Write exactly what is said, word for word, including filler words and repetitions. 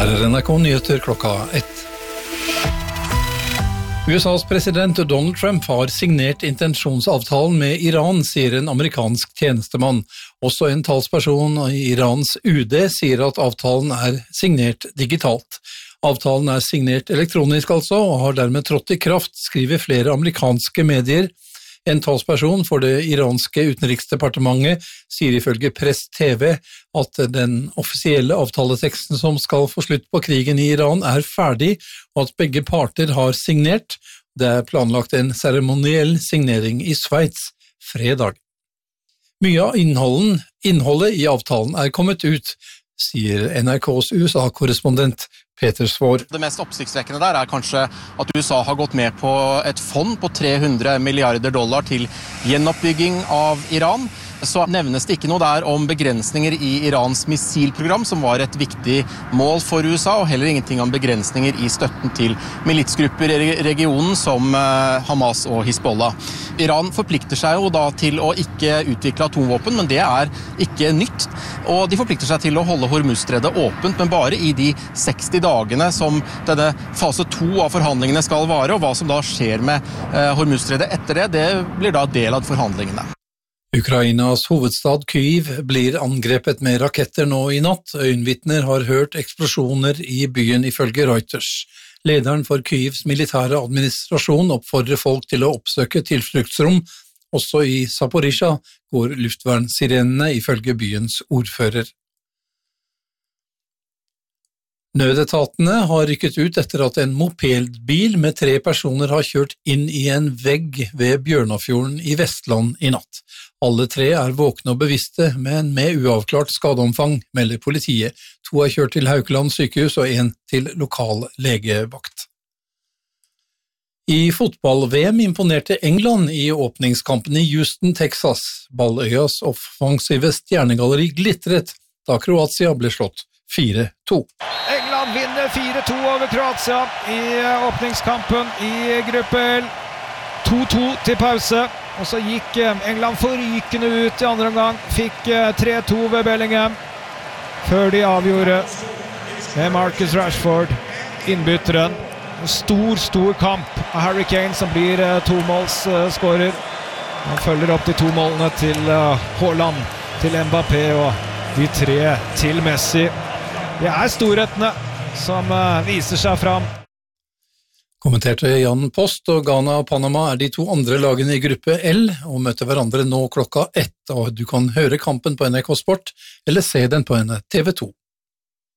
Her er N R K Nyheter klokka ett. U S A's president Donald Trump har signert intensjonsavtalen med Iran, sier en amerikansk tjenestemann. Også en talsperson i Irans U D sier at avtalen er signert digitalt. Avtalen er signert elektronisk altså, og har dermed trådt i kraft, skriver flere amerikanske medier. En talsperson for det iranske utenriksdepartementet sier ifølge Press T V at den offisielle avtaleteksten som skal få slutt på krigen i Iran er ferdig, og at begge parter har signert. Det er planlagt en seremoniell signering i Sveits fredag. Mye av innholden, innholdet i avtalen er kommet ut, sier N R K's U S A-korrespondent Peter Svår. Det mest oppsiktsvekkende der er kanskje at U S A har gått med på et fond på tre hundre milliarder dollar til gjenoppbygging av Iran. Så nevnes det ikke noe der om begrensninger i Irans missilprogram, som var et viktig mål for U S A, og heller ingenting om begrensninger i støtten til militsgrupper i regionen som Hamas og Hizbollah. Iran forplikter seg jo da til å ikke utvikle atomvåpen, men det er ikke nytt. Og de forplikter seg til å holde Hormuzstredet åpent, men bare i de seksti dagene som denne fase to av forhandlingene skal vare, og hva som da skjer med Hormuzstredet etter det, det blir da del av forhandlingene. Ukrainas hovedstad Kyiv blir angrepet med raketter nå i natt. Øyenvitner har hørt eksplosjoner i byen ifølge Reuters. Lederen for Kyivs militære administrasjon oppfordrer folk til å oppsøke tilfluktsrom. Også i Zaporizjzja går luftvernsirenene ifølge byens ordfører. Nødetatene har rykket ut etter at en mopedbil med tre personer har kjørt inn i en vegg ved Bjørnafjorden i Vestland i natt. Alle tre er våkne og bevisste, men med uavklart skadeomfang, melder politiet. To er kjørt til Haukeland sykehus og en til lokal legevakt. I fotball-V M imponerte England i åpningskampen i Houston, Texas. Balløyas offensive stjernegalleri glitret da Kroatia ble slått fire to. England vinner fire to over Kroatia i åpningskampen i gruppe L. to to til pause. Og så gikk England forrykende ut i andre omgang, fikk tre to ved Bellingham, før de avgjorde med Marcus Rashford, innbytteren. En stor, stor kamp av Harry Kane som blir tomålsskårer. Han følger opp de to målene til Haaland, til Mbappé og de tre til Messi. Det er storhetene som viser seg fram. Kommenterte Jan Post, og Ghana og Panama er de to andre lagene i gruppe L og møter hverandre nå klokka ett, og du kan høre kampen på N R K Sport eller se den på N T V to.